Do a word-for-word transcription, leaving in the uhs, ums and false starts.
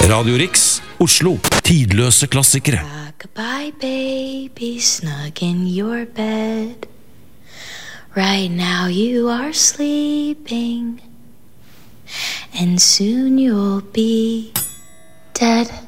Radio Rix, Oslo. Tidløse klassikere. Rock-a-bye baby, snug in your bed. Right now you are sleeping, and soon you'll be dead.